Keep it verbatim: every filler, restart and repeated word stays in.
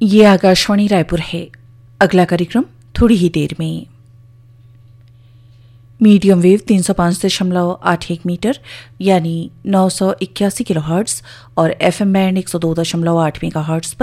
ये आकाशवाणी रायपुर है। अगला कार्यक्रम थोड़ी ही देर में। मीडियम वेव तीन सौ पाँच दशमलव आठ एक मीटर यानी नौ सौ इक्यासी किलो हर्ट्ज और एफएम बैंड एक सौ दो दशमलव आठ मेगा हर्ट्ज पर